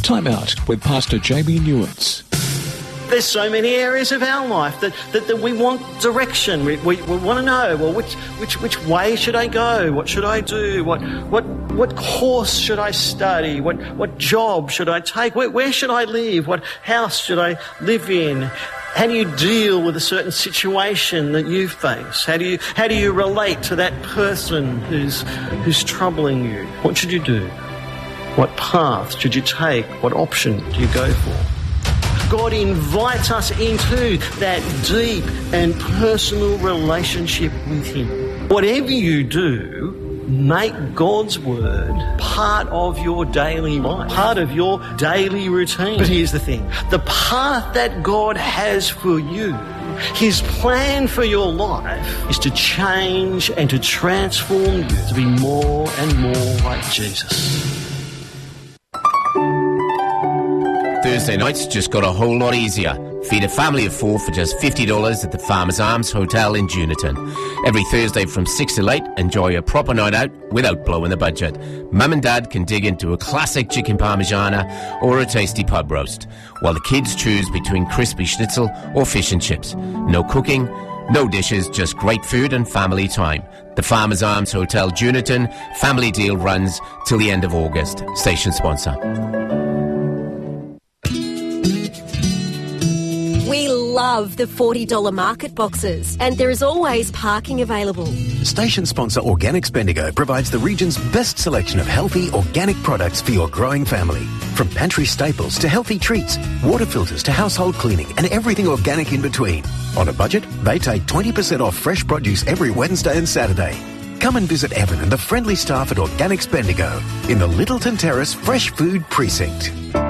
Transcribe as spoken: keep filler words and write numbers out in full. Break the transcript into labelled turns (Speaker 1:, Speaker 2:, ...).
Speaker 1: Time Out with Pastor Jamie Newitz.
Speaker 2: There's so many areas of our life that, that, that we want direction. We, we, we want to know, well, which, which, which way should I go? What should I do? What, what, what course should I study? What, what job should I take? Where, where should I live? What house should I live in? How do you deal with a certain situation that you face? How do you, how do you relate to that person who's, who's troubling you? What should you do? What path should you take? What option do you go for? God invites us into that deep and personal relationship with Him. Whatever you do, make God's Word part of your daily life, part of your daily routine. But here's the thing. The path that God has for you, His plan for your life, is to change and to transform you to be more and more like Jesus.
Speaker 3: Thursday nights just got a whole lot easier. Feed a family of four for just fifty dollars at the Farmers Arms Hotel in Juniton. Every Thursday from six till eight, enjoy a proper night out without blowing the budget. Mum and Dad can dig into a classic chicken parmigiana or a tasty pub roast, while the kids choose between crispy schnitzel or fish and chips. No cooking, no dishes, just great food and family time. The Farmers Arms Hotel Juniton family deal runs till the end of August. Station sponsor.
Speaker 4: We love the forty dollars market boxes, and there is always parking available.
Speaker 5: Station sponsor Organics Bendigo provides the region's best selection of healthy, organic products for your growing family. From pantry staples to healthy treats, water filters to household cleaning, and everything organic in between. On a budget, they take twenty percent off fresh produce every Wednesday and Saturday. Come and visit Evan and the friendly staff at Organics Bendigo in the Littleton Terrace Fresh Food Precinct.